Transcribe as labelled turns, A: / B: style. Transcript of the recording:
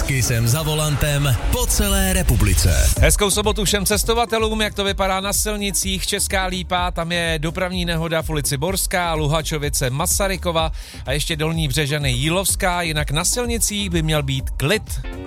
A: Kisem za volantem po celé republice.
B: Hezkou sobotu všem cestovatelům, jak to vypadá na silnicích. Česká Lípa, tam je dopravní nehoda v ulici Borská, Luhačovice Masarykova a ještě Dolní Břežany Jílovská, jinak na silnicích by měl být klid.